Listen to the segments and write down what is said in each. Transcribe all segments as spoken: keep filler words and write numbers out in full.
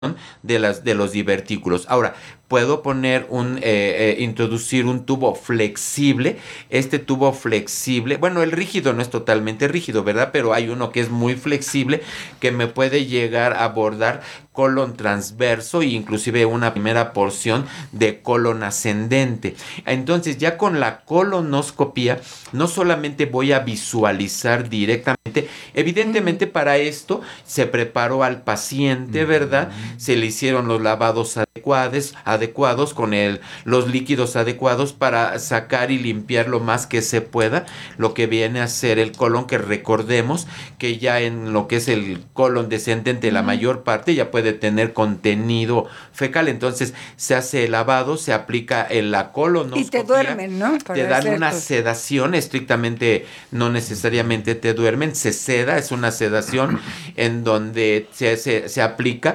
de las de los divertículos. Ahora, puedo poner un, eh, eh, introducir un tubo flexible. Este tubo flexible, bueno, el rígido no es totalmente rígido, ¿verdad? Pero hay uno que es muy flexible que me puede llegar a abordar colon transverso e inclusive una primera porción de colon ascendente. Entonces, ya con la colonoscopía, no solamente voy a visualizar directamente, evidentemente para esto se preparó al paciente, ¿verdad? Se le hicieron los lavados adecuados, adecuados con el, los líquidos adecuados para sacar y limpiar lo más que se pueda lo que viene a ser el colon, que recordemos que ya en lo que es el colon descendente, la mayor parte ya puede tener contenido fecal. Entonces se hace el lavado, se aplica en la colonoscopia. Y te duermen, ¿no? Para te dan una tus... sedación, estrictamente, no necesariamente te duermen, se seda, es una sedación en donde se, se, se aplica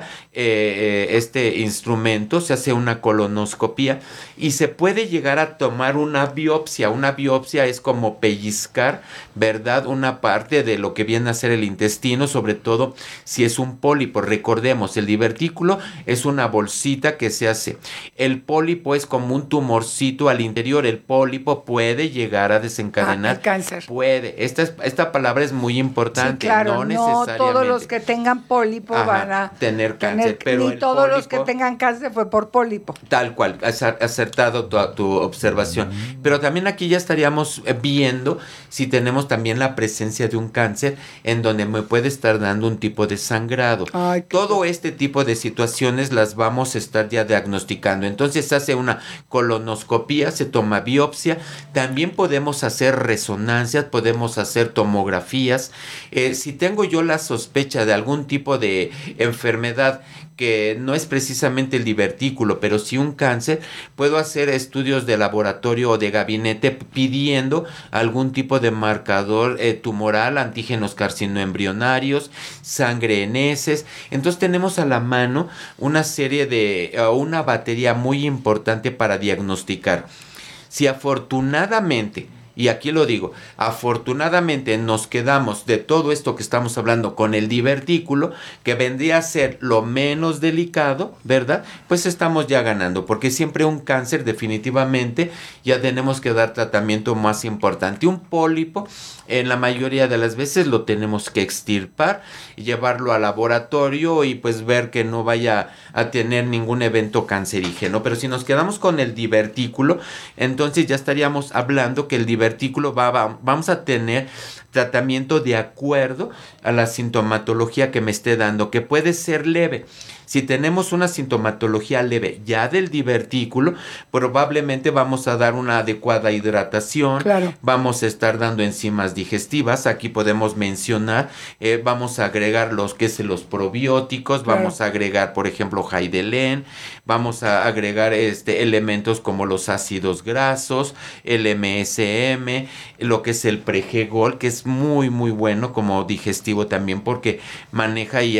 eh, este instrumento, se hace una colonoscopia y se puede llegar a tomar una biopsia. Una biopsia es como pellizcar, ¿verdad? Una parte de lo que viene a ser el intestino, sobre todo si es un pólipo. Recordemos, el divertículo es una bolsita que se hace. El pólipo es como un tumorcito al interior. El pólipo puede llegar a desencadenar. Ah, el cáncer. Puede. Esta, es, esta palabra es muy importante. Sí, claro, no, no necesariamente. todos los que tengan pólipo Ajá, van a tener cáncer. tener, pero ni el todos pólipo, los que tengan cáncer fue por pólipo. Tal cual, acertado tu, tu observación. Mm. Pero también aquí ya estaríamos viendo si tenemos también la presencia de un cáncer en donde me puede estar dando un tipo de sangrado. Ay, Todo este tipo de situaciones las vamos a estar ya diagnosticando. Entonces se hace una colonoscopía, se toma biopsia, también podemos hacer resonancias, podemos hacer tomografías. Eh, si tengo yo la sospecha de algún tipo de enfermedad que no es precisamente el divertículo, pero sí un cáncer, puedo hacer estudios de laboratorio o de gabinete pidiendo algún tipo de marcador eh, tumoral, antígenos carcinoembrionarios, sangre en heces. Entonces tenemos a la mano una serie de, uh, una batería muy importante para diagnosticar. Si afortunadamente, y aquí lo digo, afortunadamente nos quedamos de todo esto que estamos hablando con el divertículo, que vendría a ser lo menos delicado, ¿verdad? Pues estamos ya ganando, porque siempre un cáncer definitivamente ya tenemos que dar tratamiento más importante. Un pólipo, en la mayoría de las veces lo tenemos que extirpar y llevarlo al laboratorio y pues ver que no vaya a tener ningún evento cancerígeno. Pero si nos quedamos con el divertículo, entonces ya estaríamos hablando que el divertículo Va, va, vamos a tener tratamiento de acuerdo a la sintomatología que me esté dando, que puede ser leve. Si tenemos una sintomatología leve ya del divertículo, probablemente vamos a dar una adecuada hidratación, claro. Vamos a estar dando enzimas digestivas. Aquí podemos mencionar, eh, vamos a agregar los que es los probióticos, claro. Vamos a agregar, por ejemplo, Heidelén, vamos a agregar este, elementos como los ácidos grasos, el M S M, lo que es el Pregol, que es muy, muy bueno como digestivo también porque maneja y eh,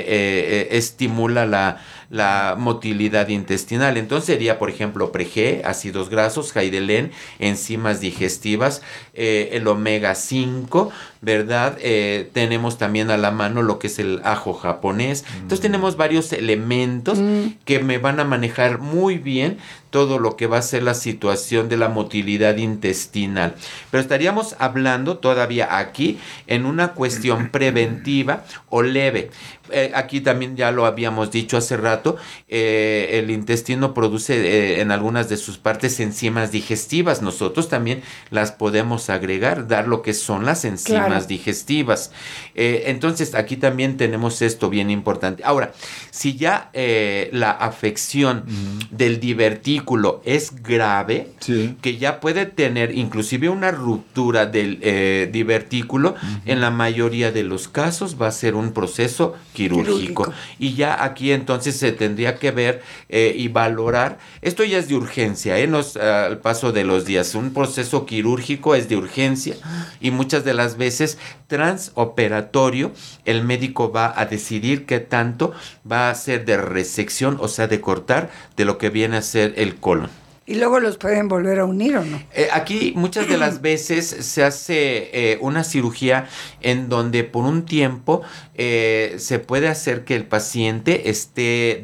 eh, estimula La, la motilidad intestinal. Entonces sería, por ejemplo, Preg, ácidos grasos, Heidelén, enzimas digestivas, eh, el omega cinco, ¿verdad? Eh, tenemos también a la mano lo que es el ajo japonés. Mm. Entonces tenemos varios elementos mm. que me van a manejar muy bien todo lo que va a ser la situación de la motilidad intestinal. Pero estaríamos hablando todavía aquí en una cuestión preventiva o leve. Eh, aquí también ya lo habíamos dicho hace rato, eh, el intestino produce eh, en algunas de sus partes enzimas digestivas. Nosotros también las podemos agregar, dar lo que son las enzimas claro. digestivas. Eh, entonces aquí también tenemos esto bien importante. Ahora, si ya eh, la afección uh-huh. del divertículo es grave, sí. que ya puede tener inclusive una ruptura del eh, divertículo, uh-huh. en la mayoría de los casos va a ser un proceso quirúrgico. quirúrgico. Y ya aquí entonces se tendría que ver eh, y valorar, esto ya es de urgencia, ¿eh? Nos, uh, al paso de los días, un proceso quirúrgico es de urgencia y muchas de las veces transoperatorio, el médico va a decidir qué tanto va a ser de resección, o sea, de cortar de lo que viene a ser el colon. Y luego los pueden volver a unir, ¿o no? Eh, aquí muchas de las veces se hace eh, una cirugía en donde por un tiempo eh, se puede hacer que el paciente esté